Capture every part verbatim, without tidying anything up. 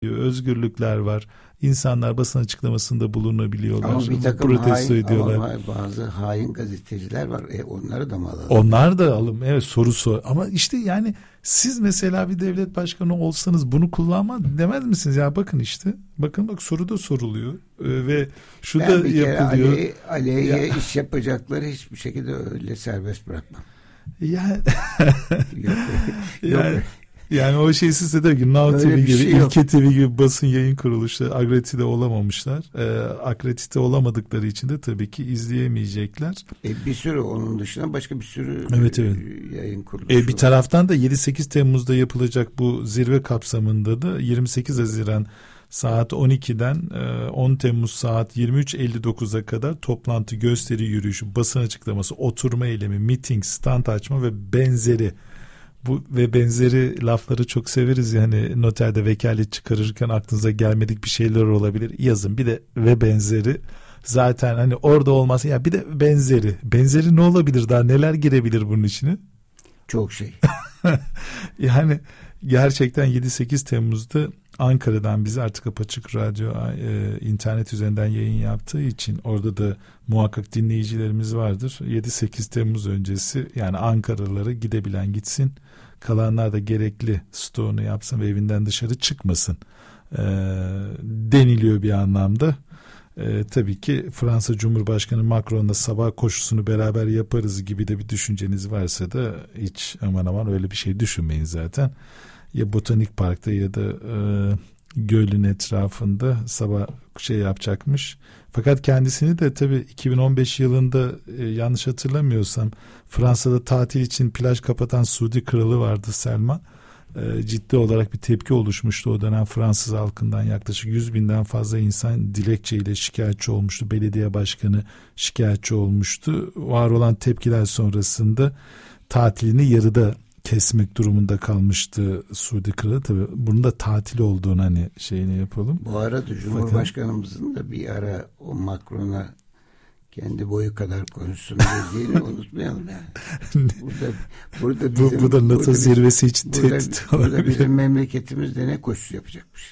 özgürlükler var. İnsanlar basın açıklamasında bulunabiliyorlar. Ama bir takım protesto hain, ediyorlar. ama bazı hain gazeteciler var. E, onları da mı alalım? Onlar da alın. Evet, soru sor. Ama işte yani siz mesela bir devlet başkanı olsanız bunu kullanmaz demez misiniz? Ya bakın işte. Bakın bak, soru da soruluyor. Ee, ve şu ben da bir kere yapılıyor. Ali, Ali'ye iş yapacakları hiçbir şekilde öyle serbest bırakmam. Yani yok, yani, yok. yani o şey size de ki Now T V gibi, şey İlke T V gibi basın yayın kuruluşları akredite olamamışlar. Ee, akredite olamadıkları için de tabii ki izleyemeyecekler. E, bir sürü onun dışında başka bir sürü evet, evet. yayın kuruluşu. E, bir taraftan da yedi sekiz Temmuz'da yapılacak bu zirve kapsamında da yirmi sekiz Haziran saat on ikiden on Temmuz saat yirmi üç elli dokuza kadar toplantı, gösteri, yürüyüşü, basın açıklaması, oturma eylemi, miting, stand açma ve benzeri. Bu ve benzeri lafları çok severiz yani, noterde vekalet çıkarırken aklınıza gelmedik bir şeyler olabilir. Yazın bir de ve benzeri. Zaten hani orada olması, ya bir de benzeri. Benzeri ne olabilir, daha neler girebilir bunun içine? Çok şey. Yani gerçekten yedi sekiz Temmuz'da Ankara'dan bizi artık Apaçık Radyo e, internet üzerinden yayın yaptığı için orada da muhakkak dinleyicilerimiz vardır. yedi sekiz Temmuz öncesi yani Ankaralılara gidebilen gitsin. Kalanlar da gerekli stoğunu yapsın ve evinden dışarı çıkmasın e, deniliyor bir anlamda. E, tabii ki Fransa Cumhurbaşkanı Macron'la sabah koşusunu beraber yaparız gibi de bir düşünceniz varsa da hiç aman aman öyle bir şey düşünmeyin zaten. Ya Botanik Park'ta ya da e, gölün etrafında sabah şey yapacakmış. Fakat kendisini de tabii iki bin on beş yılında e, yanlış hatırlamıyorsam Fransa'da tatil için plaj kapatan Suudi kralı vardı, Selman. E, ciddi olarak bir tepki oluşmuştu o dönem Fransız halkından. Yaklaşık yüz binden fazla insan dilekçeyle şikayetçi olmuştu. Belediye başkanı şikayetçi olmuştu. Var olan tepkiler sonrasında tatilini yarıda kesmek durumunda kalmıştı Suudi kralı. Tabii bunun da tatil olduğunu hani şeyini yapalım. Bu arada Cumhurbaşkanımızın da bir ara o Macron'a kendi boyu kadar konuşsun dediğini unutmayalım yani. Burada, burada bizim, bu, bu da NATO zirvesi için burada, tehdit burada, olabilir. burada bizim memleketimizde ne koşusu yapacakmış?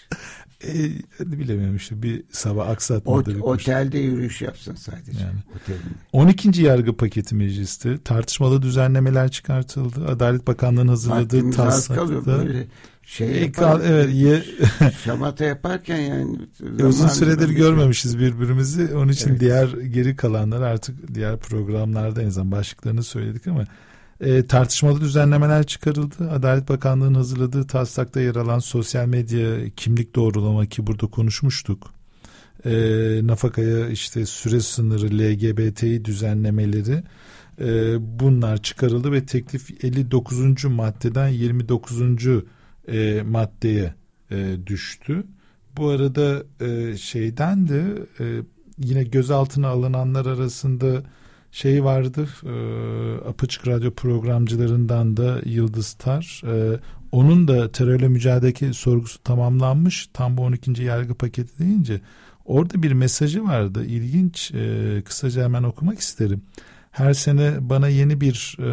E, bilemiyorum işte, bir sabah aksatmadı. O, otelde yürüyüş yapsın sadece. Yani. on ikinci yargı paketi mecliste tartışmalı düzenlemeler çıkartıldı. Adalet Bakanlığı'nın hazırladığı taslakta şey e, kal, evet ye, şamata yaparken yani uzun süredir görmemişiz birbirimizi. Onun için evet. Diğer geri kalanlar artık diğer programlarda en azından başlıklarını söyledik ama E, tartışmalı düzenlemeler çıkarıldı. Adalet Bakanlığı'nın hazırladığı taslakta yer alan sosyal medya kimlik doğrulama, ki burada konuşmuştuk. E, nafakaya işte süre sınırı, L G B T düzenlemeleri e, bunlar çıkarıldı ve teklif elli dokuzuncu maddeden yirmi dokuzuncu E, maddeye e, düştü. Bu arada e, şeyden de e, yine gözaltına alınanlar arasında şey vardı, e, Apaçık Radyo programcılarından da Yıldız Tar. E, onun da terörle mücadeleki sorgusu tamamlanmış. Tam bu on ikinci yargı paketi deyince orada bir mesajı vardı. İlginç. E, kısaca hemen okumak isterim. Her sene bana yeni bir e,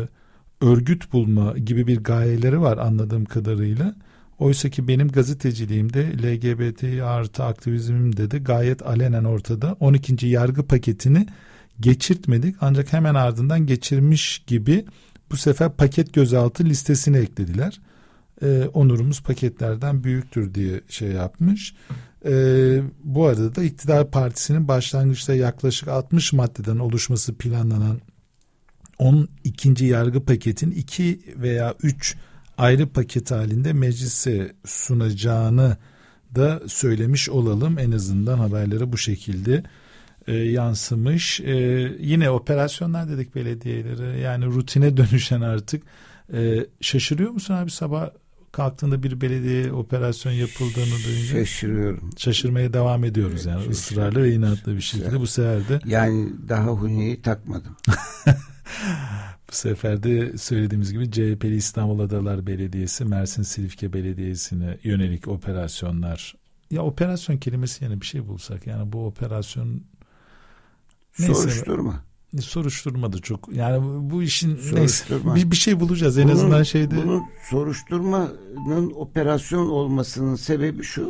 örgüt bulma gibi bir gayeleri var anladığım kadarıyla. Oysa ki benim gazeteciliğimde L G B T artı aktivizmimde de gayet alenen ortada. on ikinci yargı paketini geçirtmedik ancak hemen ardından geçirmiş gibi bu sefer paket gözaltı listesine eklediler. Ee, onurumuz paketlerden büyüktür diye şey yapmış. Ee, bu arada da iktidar partisinin başlangıçta yaklaşık altmış maddeden oluşması planlanan on ikinci yargı paketin iki veya üç ayrı paket halinde meclise sunacağını da söylemiş olalım. En azından haberlere bu şekilde E, yansımış. E, yine operasyonlar dedik belediyelere, yani rutine dönüşen artık. E, şaşırıyor musun abi sabah kalktığında bir belediye operasyon yapıldığını duyunca? Şaşırıyorum. Şaşırmaya devam ediyoruz yani evet, ısrarlı ve inatlı bir şekilde. Bu sefer de yani daha Huni'yi takmadım. Bu sefer de söylediğimiz gibi C H P'li İstanbul Adalar Belediyesi, Mersin Silifke Belediyesi'ne yönelik operasyonlar. Ya operasyon kelimesi yerine bir şey bulsak, yani bu operasyon soruşturma. Soruşturma da çok. Yani bu işin neyse Soruşturma. bir, bir şey bulacağız en Bunun- azından şeyde. Bunun soruşturmanın operasyon olmasının sebebi şu: